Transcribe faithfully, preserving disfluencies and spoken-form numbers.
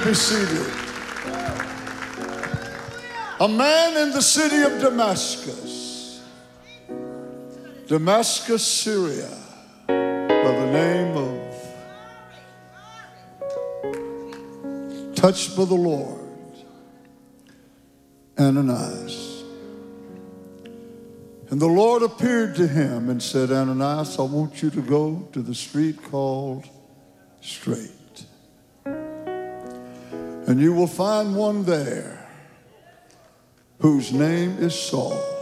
be seated. A man in the city of Damascus, Damascus, Syria, by the name of, touched by the Lord, Ananias. And the Lord appeared to him and said, Ananias, I want you to go to the street called Straight. And you will find one there whose name is Saul.